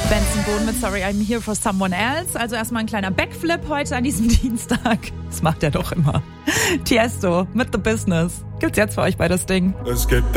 Benson Boone mit Sorry I'm Here for Someone Else. Also erstmal ein kleiner Backflip heute an diesem Dienstag. Das macht er doch immer. Tiesto mit The Business. Gibt's jetzt für euch bei das Ding. Es gibt